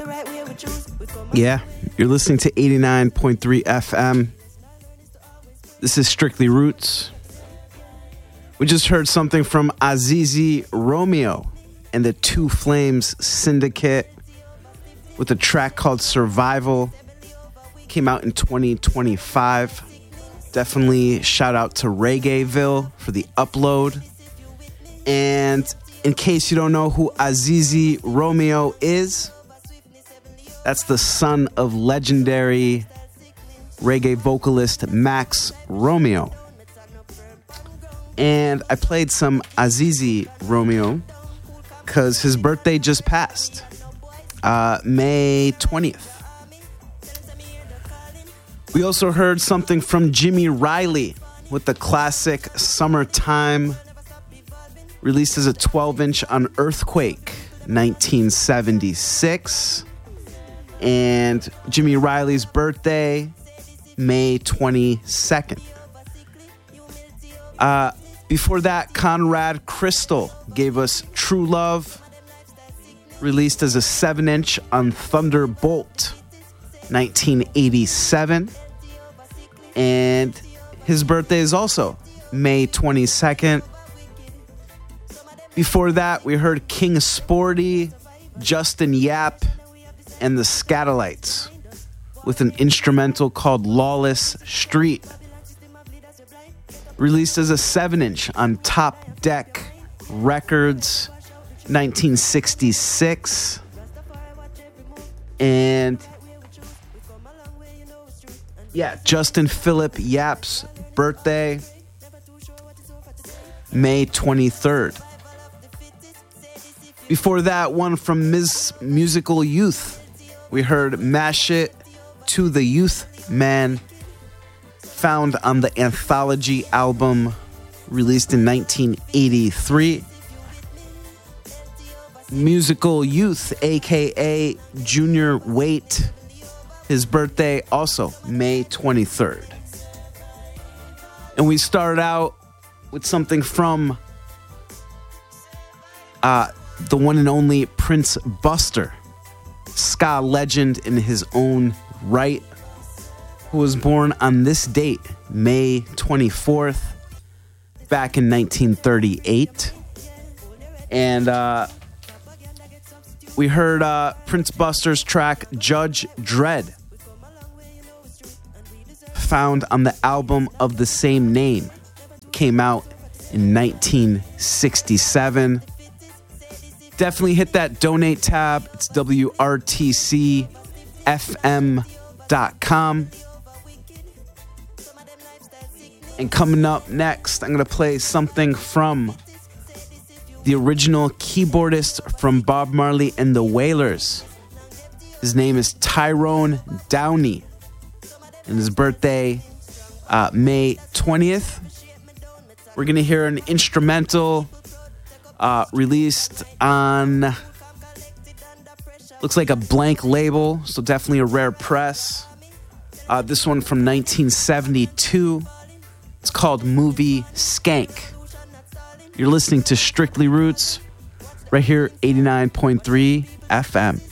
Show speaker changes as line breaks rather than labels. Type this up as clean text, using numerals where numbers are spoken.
Yeah, you're listening to 89.3 FM. This is Strictly Roots. We just heard something from Azizi Romeo and the Two Flames Syndicate with a track called Survival. Came out in 2025. Definitely shout out to Reggaeville for the upload. And in case you don't know who Azizi Romeo is, that's the son of legendary reggae vocalist Max Romeo. And I played some Azizi Romeo because his birthday just passed, May 20th. We also heard something from Jimmy Riley with the classic Summertime, released as a 12-inch on Earthquake, 1976. And Jimmy Riley's birthday, May 22nd. Before that, Conrad Crystal gave us True Love, released as a 7-inch on Thunderbolt, 1987. And his birthday is also May 22nd. Before that, we heard King Sporty, Justin Yap, and the Scatolites with an instrumental called Lawless Street, released as a 7-inch on Top Deck Records, 1966. And yeah, Justin Philip Yap's birthday, May 23rd. Before that, one from Ms. Musical Youth. We heard Mash It to the Youth Man, found on the Anthology album released in 1983. Musical Youth, aka Junior Waite, his birthday also May 23rd. And we started out with something from the one and only Prince Buster, ska legend in his own right, who was born on this date, May 24th, back in 1938. And we heard Prince Buster's track, Judge Dredd, found on the album of the same name. Came out in 1967. Definitely hit that donate tab. It's WRTCFM.com. And coming up next, I'm going to play something from the original keyboardist from Bob Marley and the Wailers. His name is Tyrone Downey. And his birthday, May 20th. We're going to hear an instrumental released on, looks like a blank label, so definitely a rare press. This one from 1972. It's called Movie Skank. You're listening to Strictly Roots right here, 89.3 FM.